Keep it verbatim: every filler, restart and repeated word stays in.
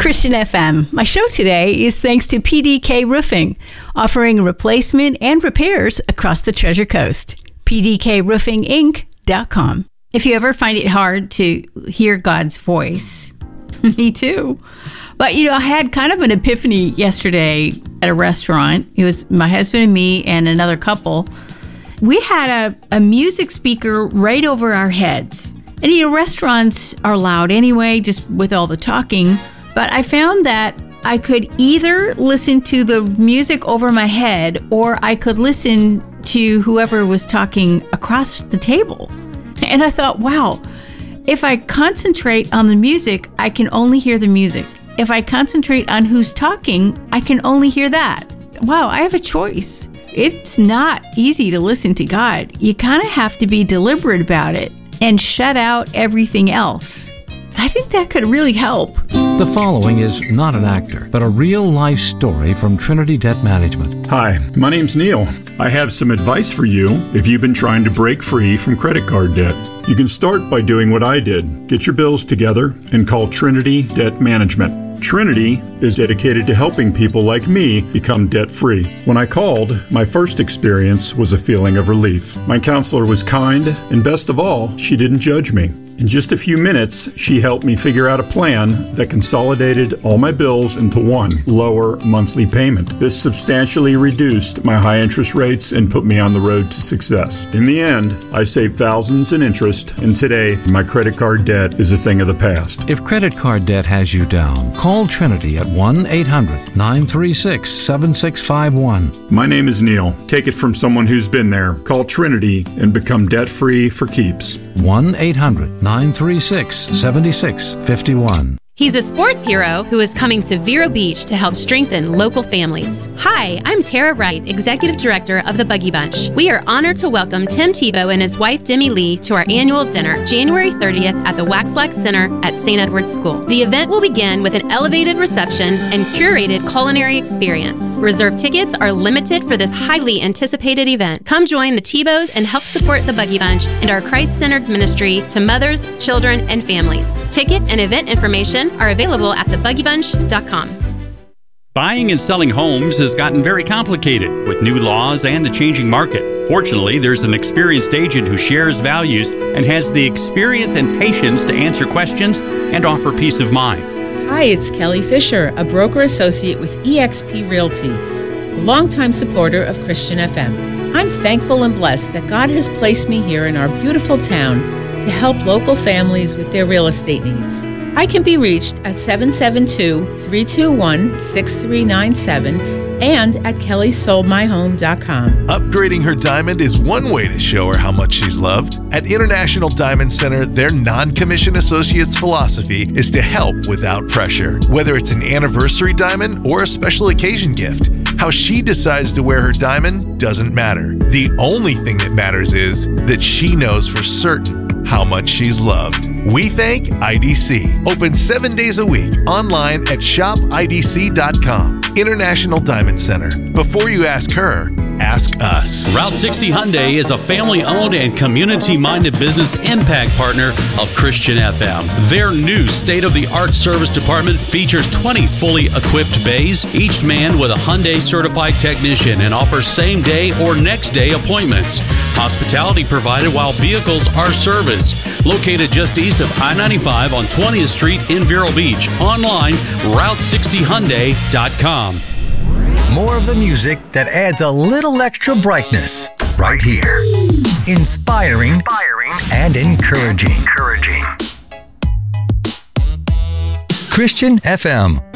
Christian F M. My show today is thanks to P D K Roofing, offering replacement and repairs across the Treasure Coast. P D K roofing inc dot com. If you ever find it hard to hear God's voice, me too. But, you know, I had kind of an epiphany yesterday at a restaurant. It was my husband and me and another couple. We had a, a music speaker right over our heads. And, you know, restaurants are loud anyway, just with all the talking. But I found that I could either listen to the music over my head or I could listen to whoever was talking across the table. And I thought, wow, if I concentrate on the music, I can only hear the music. If I concentrate on who's talking, I can only hear that. Wow, I have a choice. It's not easy to listen to God. You kind of have to be deliberate about it and shut out everything else. I think that could really help. The following is not an actor, but a real-life story from Trinity Debt Management. Hi, my name's Neil. I have some advice for you if you've been trying to break free from credit card debt. You can start by doing what I did. Get your bills together and call Trinity Debt Management. Trinity is dedicated to helping people like me become debt-free. When I called, my first experience was a feeling of relief. My counselor was kind, and best of all, she didn't judge me. In just a few minutes, she helped me figure out a plan that consolidated all my bills into one lower monthly payment. This substantially reduced my high interest rates and put me on the road to success. In the end, I saved thousands in interest, and today, my credit card debt is a thing of the past. If credit card debt has you down, call Trinity at one eight hundred nine three six seven six five one. My name is Neil. Take it from someone who's been there. Call Trinity and become debt-free for keeps. one eight hundred nine three six seven six five one. He's a sports hero who is coming to Vero Beach to help strengthen local families. Hi, I'm Tara Wright, Executive Director of the Buggy Bunch. We are honored to welcome Tim Tebow and his wife Demi Lee to our annual dinner, January thirtieth at the Waxlax Center at Saint Edward's School. The event will begin with an elevated reception and curated culinary experience. Reserved tickets are limited for this highly anticipated event. Come join the Tebows and help support the Buggy Bunch and our Christ-centered ministry to mothers, children, and families. Ticket and event information are available at the buggy bunch dot com. Buying and selling homes has gotten very complicated with new laws and the changing market. Fortunately, there's an experienced agent who shares values and has the experience and patience to answer questions and offer peace of mind. Hi, it's Kelly Fisher, a broker associate with E X P Realty, a longtime supporter of Christian F M. I'm thankful and blessed that God has placed me here in our beautiful town to help local families with their real estate needs. I can be reached at seven seven two, three two one, six three nine seven and at kelly sold my home dot com. Upgrading her diamond is one way to show her how much she's loved. At International Diamond Center, their non-commissioned associates' philosophy is to help without pressure. Whether it's an anniversary diamond or a special occasion gift, how she decides to wear her diamond doesn't matter. The only thing that matters is that she knows for certain how much she's loved. We thank I D C. Open seven days a week online at shop I D C dot com. International Diamond Center. Before you ask her, ask us. Route sixty Hyundai is a family-owned and community-minded business impact partner of Christian F M. Their new state-of-the-art service department features twenty fully equipped bays, each manned with a Hyundai certified technician, and offers same-day or next-day appointments. Hospitality provided while vehicles are serviced. Located just east of I ninety-five on twentieth Street in Vero Beach. Online, route sixty hyundai dot com. More of the music that adds a little extra brightness right here. Inspiring, Inspiring and encouraging. encouraging. Christian F M.